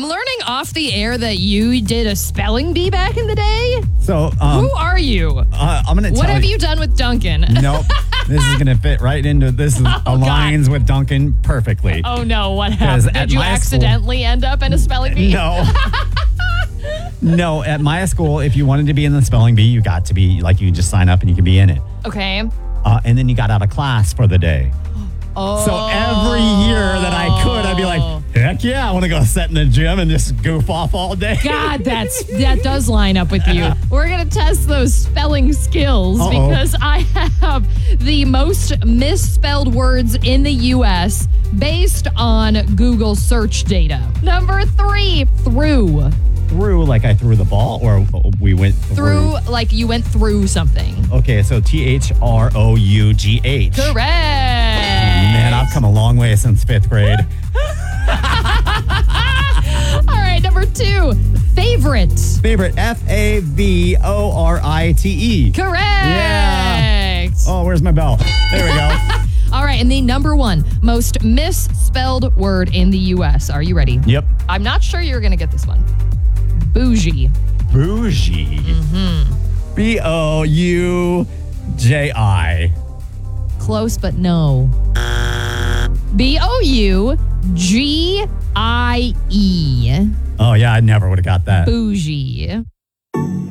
learning off the air that you did a spelling bee back in the day? So, Who are you? I'm going to tell What have you done with Duncan? Nope. This is going to fit right into this. Aligns with Duncan perfectly. Oh, no. What happened? Did you accidentally end up in a spelling bee? No. No, at my school, if you wanted to be in the spelling bee, you got to be, like, you could just sign up and you could be in it. Okay. And then you got out of class for the day. Oh. So every year that I could, I'd be like, heck yeah, I want to go sit in the gym and just goof off all day. God, that does line up with you. We're going to test those spelling skills because I have the most misspelled words in the U.S. based on Google search data. Number 3, through. Through, like I threw the ball, or we went Through, like you went through something. Okay, so THROUGH. Correct. Man, I've come a long way since 5th grade. All right, number 2, favorite. Favorite, FAVORITE. Correct. Yeah. Oh, where's my bell? There we go. All right, and the number 1 most misspelled word in the U.S. Are you ready? Yep. I'm not sure you're going to get this one. Bougie. Bougie. Mm-hmm. BOUJI. Close, but no. BOUGIE. Oh, yeah, I never would have got that. Bougie.